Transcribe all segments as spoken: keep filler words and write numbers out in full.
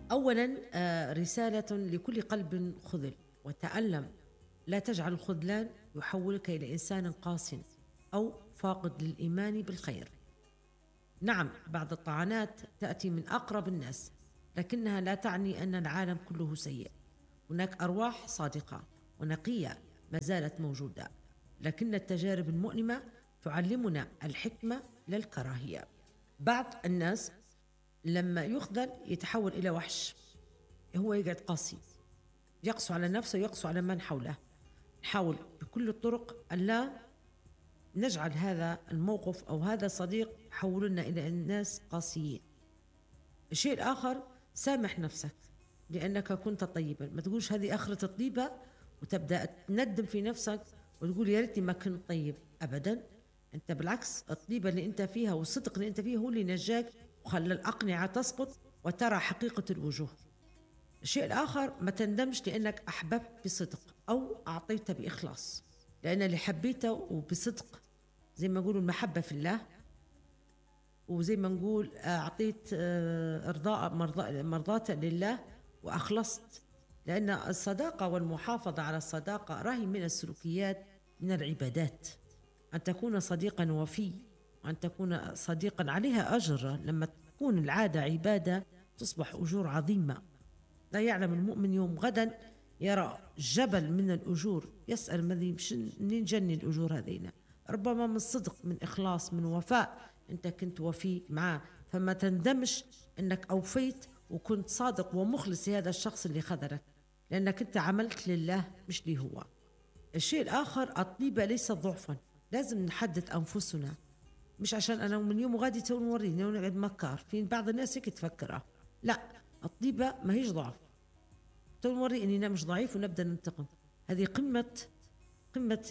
أولا آه، رسالة لكل قلب خذل وتألم. لا تجعل الخذلان يحولك إلى إنسان قاس أو فاقد للإيمان بالخير. نعم، بعض الطعنات تأتي من أقرب الناس، لكنها لا تعني أن العالم كله سيء. هناك أرواح صادقة ونقية ما زالت موجودة، لكن التجارب المؤلمة تعلمنا الحكمة لا الكراهية. بعض الناس لما يخذل يتحول إلى وحش، هو يقعد قاسي، يقسو على نفسه ويقسو على من حوله. نحاول بكل الطرق أن لا نجعل هذا الموقف أو هذا صديق يحولنا إلى الناس قاسيين. الشيء الآخر، سامح نفسك لأنك كنت طيبا. ما تقولش هذه آخرة الطيبة وتبدأ تندم في نفسك وتقول يا ريتني ما كنت طيب. أبدا، أنت بالعكس، الطيبة اللي أنت فيها والصدق اللي أنت فيه هو اللي نجاك وخلى الأقنعة تسقط وترى حقيقة الوجوه. الشيء الآخر، ما تندمش لأنك أحببت بصدق أو أعطيت بإخلاص، لأن اللي حبيته وبصدق زي ما نقول المحبة في الله، وزي ما نقول أعطيت إرضاء مرضاة لله وأخلصت. لأن الصداقة والمحافظة على الصداقة راهي من السلوكيات، من العبادات. أن تكون صديقا وفي، وأن تكون صديقا عليها أجر. لما تكون العادة عبادة تصبح أجور عظيمة. لا يعلم المؤمن يوم غدا يرى جبل من الأجور، يسأل منين جني الأجور هذين؟ ربما من صدق، من إخلاص، من وفاء. أنت كنت وفي معه، فما تندمش أنك أوفيت وكنت صادق ومخلص لهذا الشخص اللي خذلك، لأنك أنت عملت لله مش لي هو. الشيء الآخر، الطيبة ليست ضعفا. لازم نحدد أنفسنا، مش عشان أنا من يوم وغادي تو نوريني ونقعد مكار. في بعض الناس هيك تفكرها، لا، الطيبة ما هيش ضعف. تو نوري إني أنا مش ضعيف ونبدأ ننتقم. هذه قمة قمة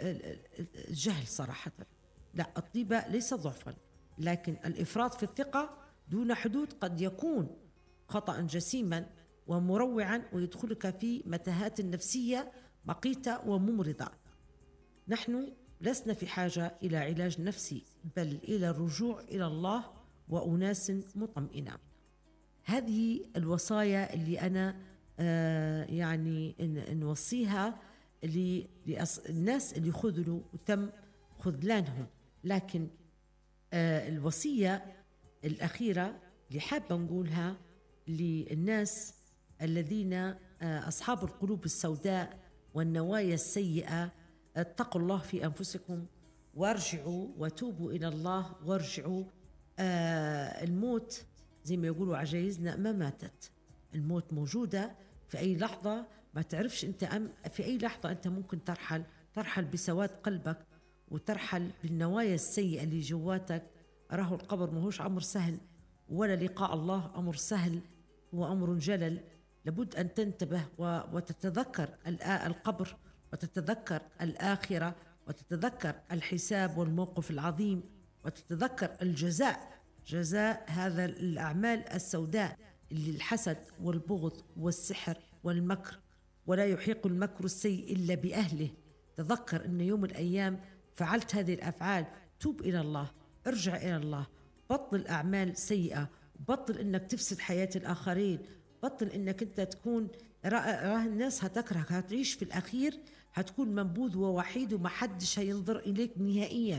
الجهل صراحة. لا، الطيبة ليس ضعفا، لكن الإفراط في الثقة دون حدود قد يكون خطأ جسيما ومروعا ويدخلك في متاهات نفسية مقيتة وممرضة. نحن لسنا في حاجة إلى علاج نفسي، بل إلى الرجوع إلى الله وأناس مطمئنة. هذه الوصايا اللي أنا آه يعني نوصيها للناس اللي خذلوا وتم خذلانهم. لكن آه الوصية الأخيرة اللي حابة نقولها للناس الذين آه أصحاب القلوب السوداء والنوايا السيئة: اتقوا الله في أنفسكم وارجعوا وتوبوا إلى الله وارجعوا. آه الموت زي ما يقولوا عجايزنا ما ماتت، الموت موجودة في أي لحظة. ما تعرفش أنت أم في أي لحظة أنت ممكن ترحل ترحل بسواد قلبك وترحل بالنوايا السيئة اللي جواتك. راه القبر ماهوش أمر سهل، ولا لقاء الله أمر سهل، هو أمر جلل. لابد أن تنتبه وتتذكر القبر، وتتذكر الآخرة، وتتذكر الحساب والموقف العظيم، وتتذكر الجزاء، جزاء هذا الأعمال السوداء اللي الحسد والبغض والسحر والمكر. ولا يحيق المكر السيء إلا بأهله. تذكر أن يوم الأيام فعلت هذه الأفعال، توب إلى الله، ارجع إلى الله، بطل أعمال سيئة، بطل أنك تفسد حياة الآخرين، بطل أنك أنت تكون راه الناس هتكرهك، هتعيش في الأخير هتكون منبوذ ووحيد وما حدش هينظر إليك نهائيا.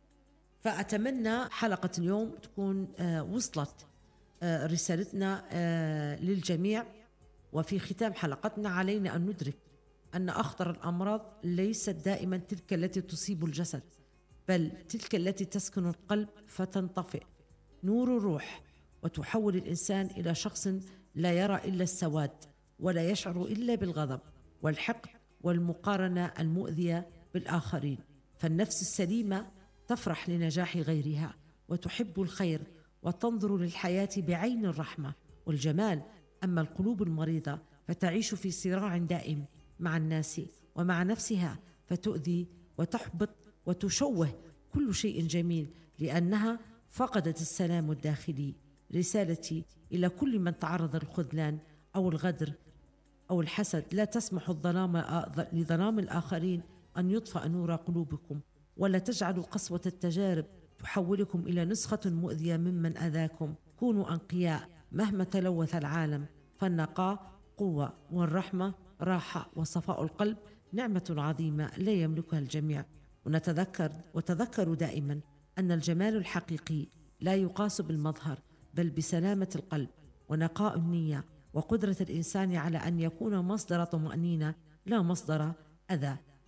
فأتمنى حلقة اليوم تكون آه وصلت آه رسالتنا آه للجميع. وفي ختام حلقتنا علينا أن ندرك أن أخطر الأمراض ليست دائما تلك التي تصيب الجسد، بل تلك التي تسكن القلب فتنطفئ نور الروح وتحول الإنسان إلى شخص لا يرى إلا السواد ولا يشعر إلا بالغضب والحقد والمقارنة المؤذية بالآخرين. فالنفس السليمة تفرح لنجاح غيرها وتحب الخير وتنظر للحياة بعين الرحمة والجمال. أما القلوب المريضة فتعيش في صراع دائم مع الناس ومع نفسها، فتؤذي وتحبط وتشوه كل شيء جميل لأنها فقدت السلام الداخلي. رسالتي إلى كل من تعرض للخذلان أو الغدر أو الحسد: لا تسمحوا الظلام لظلام الآخرين أن يطفأ نور قلوبكم، ولا تجعلوا قسوة التجارب تحولكم إلى نسخة مؤذية ممن أذاكم. كونوا أنقياء مهما تلوث العالم، فالنقاء قوة، والرحمة راحة، وصفاء القلب نعمة عظيمة لا يملكها الجميع. ونتذكر وتذكروا دائما أن الجمال الحقيقي لا يقاس بالمظهر، بل بسلامة القلب ونقاء النية وقدرة الإنسان على أن يكون مصدر طمأنينة لا مصدر أذى.